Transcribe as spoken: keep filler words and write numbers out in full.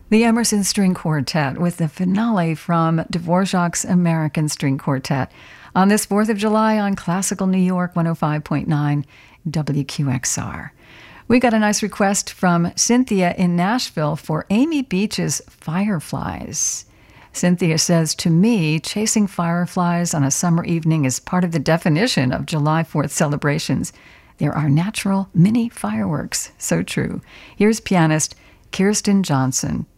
The Emerson String Quartet with the finale from Dvorak's American String Quartet on this fourth of July on Classical New York one oh five point nine W Q X R. We got a nice request from Cynthia in Nashville for Amy Beach's Fireflies. Cynthia says, to me, chasing fireflies on a summer evening is part of the definition of July fourth celebrations. There are natural mini fireworks. So true. Here's pianist Kirsten Johnson